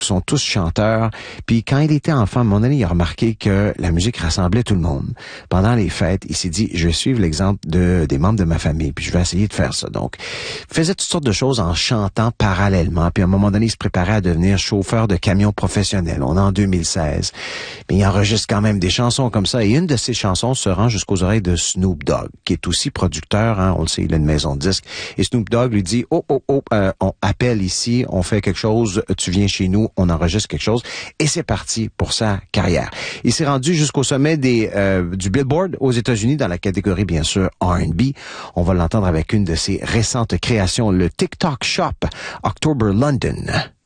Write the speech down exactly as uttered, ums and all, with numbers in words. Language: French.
sont tous chanteurs. Puis quand il était enfant, à un moment donné, il a remarqué que la musique rassemblait tout le monde. Pendant les fêtes, il s'est dit, je vais suivre l'exemple de des membres de ma famille, puis je vais essayer de faire ça. Donc, il faisait toutes sortes de choses en chantant parallèlement. Puis à un moment donné, il se préparait à devenir chauffeur de camion professionnel. On est en deux mille seize. Mais il enregistre quand même des chansons comme ça. Et une de ces chansons se rend jusqu'aux oreilles de Snoop Dogg, qui est aussi producteur, hein, on le sait, il a une maison de disques. Et Snoop Dogg lui dit, oh, oh, oh, euh, on appelle ici, on fait quelque chose, tu viens chez nous, on enregistre quelque chose. Et c'est parti pour sa carrière. Il s'est rendu jusqu'au sommet des euh, du Billboard aux États-Unis dans la catégorie, bien sûr, R and B. On va l'entendre avec une de ses récentes créations, le TikTok Shop, October London.